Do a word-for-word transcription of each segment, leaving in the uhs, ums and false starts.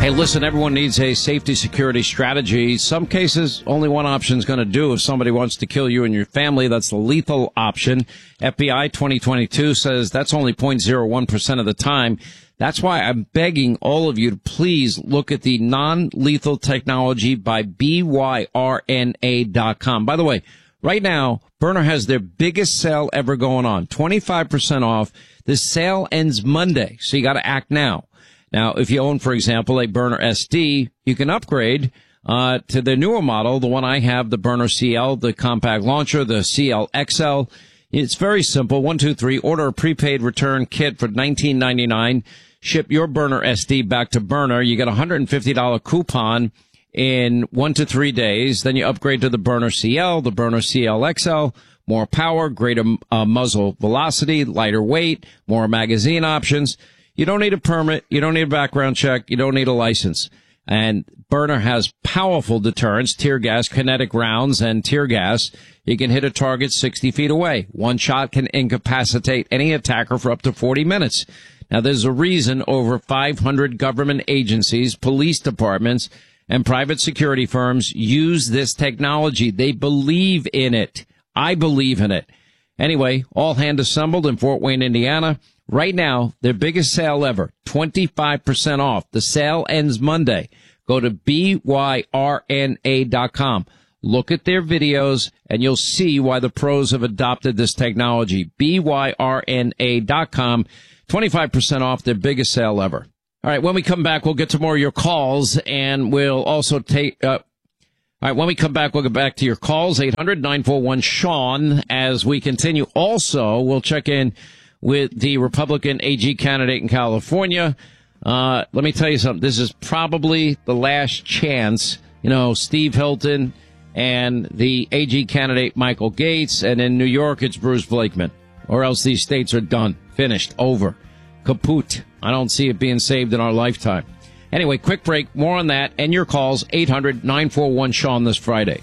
Hey, listen, everyone needs a safety security strategy. Some cases, only one option is going to do. If somebody wants to kill you and your family, that's the lethal option. F B I twenty twenty-two says that's only zero point zero one percent of the time. That's why I'm begging all of you to please look at the non-lethal technology by B Y R N A dot com. By the way, right now, Byrna has their biggest sale ever going on, twenty-five percent off. This sale ends Monday, so you got to act now. Now, if you own, for example, a Byrna S D, you can upgrade uh to the newer model, the one I have, the Byrna C L, the compact launcher, the C L X L. It's very simple. One, two, three. Order a prepaid return kit for nineteen ninety-nine. Ship your Byrna S D back to Byrna. You get a one hundred fifty dollars coupon in one to three days. Then you upgrade to the Byrna C L, the Byrna C L X L. More power, greater uh, muzzle velocity, lighter weight, more magazine options. You don't need a permit. You don't need a background check. You don't need a license. And Byrna has powerful deterrents, tear gas, kinetic rounds, and tear gas. You can hit a target sixty feet away. One shot can incapacitate any attacker for up to forty minutes. Now, there's a reason over five hundred government agencies, police departments, and private security firms use this technology. They believe in it. I believe in it. Anyway, all hand assembled in Fort Wayne, Indiana. Right now, their biggest sale ever, twenty-five percent off. The sale ends Monday. Go to B Y R N A dot com. Look at their videos, and you'll see why the pros have adopted this technology. B Y R N A dot com. twenty-five percent off their biggest sale ever. All right, when we come back, we'll get to more of your calls, and we'll also take... Uh, all right, when we come back, we'll get back to your calls, eight hundred nine four one Sean, as we continue. Also, we'll check in with the Republican A G candidate in California. Uh, let me tell you something. This is probably the last chance. You know, Steve Hilton and the A G candidate Michael Gates, and in New York, it's Bruce Blakeman. Or else these states are done, finished, over, kaput. I don't see it being saved in our lifetime. Anyway, quick break. More on that and your calls, eight hundred nine four one Sean this Friday.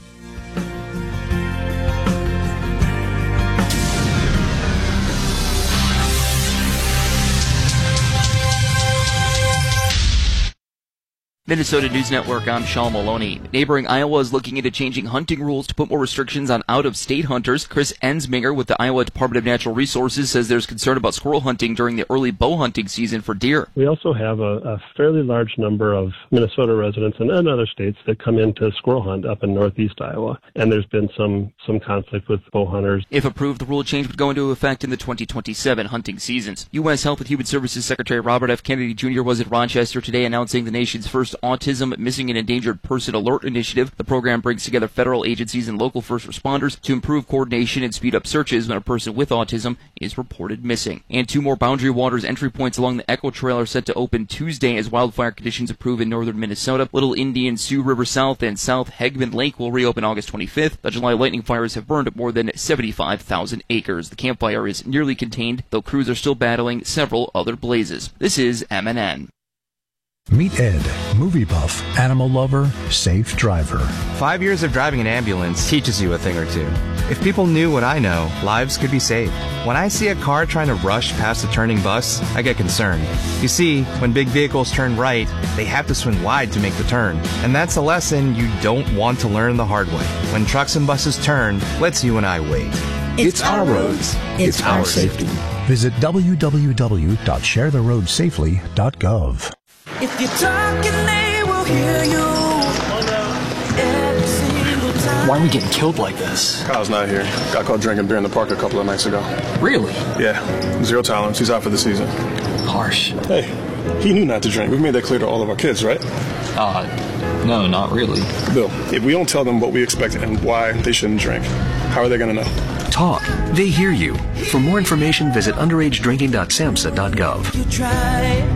Minnesota News Network, I'm Sean Maloney. Neighboring Iowa is looking into changing hunting rules to put more restrictions on out-of-state hunters. Chris Ensminger with the Iowa Department of Natural Resources says there's concern about squirrel hunting during the early bow hunting season for deer. We also have a, a fairly large number of Minnesota residents and, and other states that come into squirrel hunt up in northeast Iowa, and there's been some, some conflict with bow hunters. If approved, the rule change would go into effect in the twenty twenty-seven hunting seasons. U S Health and Human Services Secretary Robert F. Kennedy Junior was at Rochester today announcing the nation's first Autism Missing and Endangered Person Alert Initiative. The program brings together federal agencies and local first responders to improve coordination and speed up searches when a person with autism is reported missing. And two more Boundary Waters entry points along the Echo Trail are set to open Tuesday as wildfire conditions improve in northern Minnesota. Little Indian, Sioux River South, and South Hegman Lake will reopen August twenty-fifth. The July lightning fires have burned more than seventy-five thousand acres. The campfire is nearly contained, though crews are still battling several other blazes. This is M N N. Meet Ed, movie buff, animal lover, safe driver. Five years of driving an ambulance teaches you a thing or two. If people knew what I know, lives could be saved. When I see a car trying to rush past a turning bus, I get concerned. You see, when big vehicles turn right, they have to swing wide to make the turn. And that's a lesson you don't want to learn the hard way. When trucks and buses turn, let's you and I wait. It's, it's our roads. It's, it's our safety. Visit w w w dot share the road safely dot gov. If you're talking, they will hear you. Every single time. Why are we getting killed like this? Kyle's not here. Got caught drinking beer in the park a couple of nights ago. Really? Yeah. Zero tolerance. He's out for the season. Harsh. Hey, he knew not to drink. We've made that clear to all of our kids, right? Uh, no, not really. Bill, if we don't tell them what we expect and why they shouldn't drink, how are they going to know? Talk. They hear you. For more information, visit underage drinking dot samhsa dot gov. You try.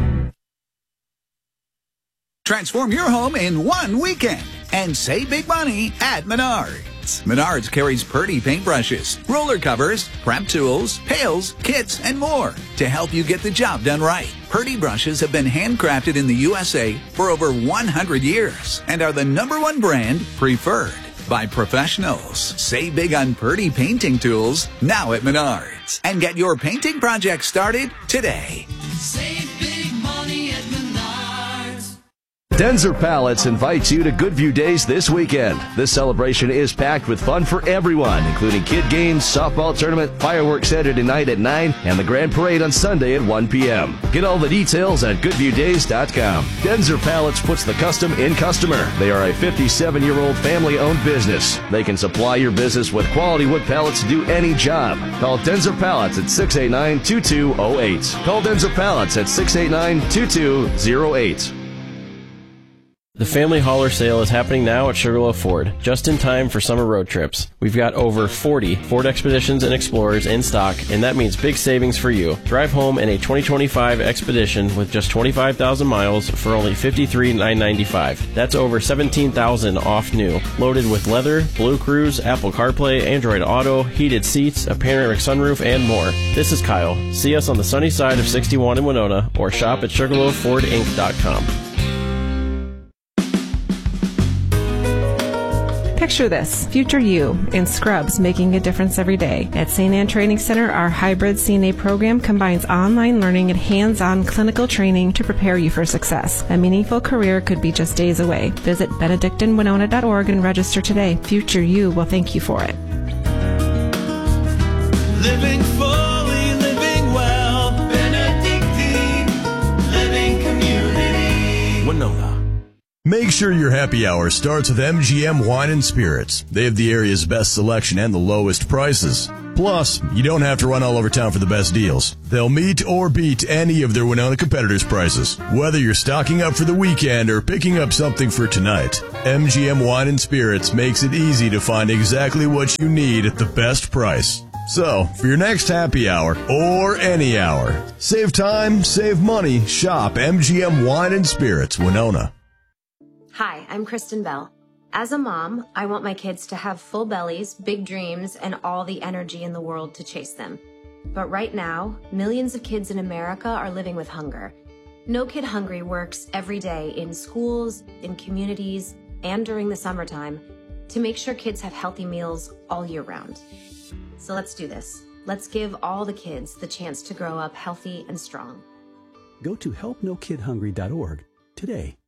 Transform your home in one weekend and save big money at Menards. Menards carries Purdy paintbrushes, roller covers, prep tools, pails, kits, and more to help you get the job done right. Purdy brushes have been handcrafted in the U S A for over one hundred years and are the number one brand preferred by professionals. Save big on Purdy painting tools now at Menards and get your painting project started today. Save big money at Menards. Denzer Pallets invites you to Goodview Days this weekend. This celebration is packed with fun for everyone, including kid games, softball tournament, fireworks Saturday night at nine, and the grand parade on Sunday at one p.m. Get all the details at goodview days dot com. Denzer Pallets puts the custom in customer. They are a fifty-seven-year-old family-owned business. They can supply your business with quality wood pallets to do any job. Call Denzer Pallets at six eight nine, two two zero eight. Call Denzer Pallets at six eight nine, two two zero eight. The Family Hauler Sale is happening now at Sugarloaf Ford, just in time for summer road trips. We've got over forty Ford Expeditions and Explorers in stock, and that means big savings for you. Drive home in a twenty twenty-five Expedition with just twenty-five thousand miles for only fifty-three thousand nine hundred ninety-five dollars. That's over seventeen thousand dollars off new. Loaded with leather, Blue Cruise, Apple CarPlay, Android Auto, heated seats, a panoramic sunroof, and more. This is Kyle. See us on the sunny side of sixty-one in Winona, or shop at sugarloaf ford inc dot com. Picture this, future you in scrubs making a difference every day. At Saint Anne Training Center, our hybrid C N A program combines online learning and hands-on clinical training to prepare you for success. A meaningful career could be just days away. Visit benedictine winona dot org and register today. Future you will thank you for it. Living fully, living well. Benedictine Living Community. Winona. Make sure your happy hour starts with M G M Wine and Spirits. They have the area's best selection and the lowest prices. Plus, you don't have to run all over town for the best deals. They'll meet or beat any of their Winona competitors' prices. Whether you're stocking up for the weekend or picking up something for tonight, M G M Wine and Spirits makes it easy to find exactly what you need at the best price. So, for your next happy hour, or any hour, save time, save money, shop M G M Wine and Spirits, Winona. Hi, I'm Kristen Bell. As a mom, I want my kids to have full bellies, big dreams, and all the energy in the world to chase them. But right now, millions of kids in America are living with hunger. No Kid Hungry works every day in schools, in communities, and during the summertime to make sure kids have healthy meals all year round. So let's do this. Let's give all the kids the chance to grow up healthy and strong. Go to help no kid hungry dot org today.